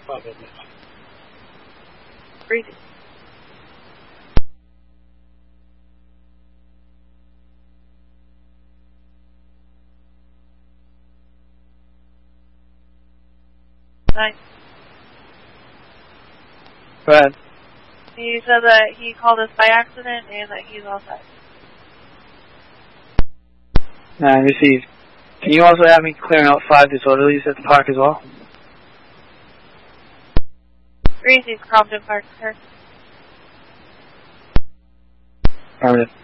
Breathing. Nice. Go ahead. He said that he called us by accident and that he's all set. Received. Can you also have me clearing out 5 disorderlies at the park as well? Received, Compton Park, sir. Affirmative.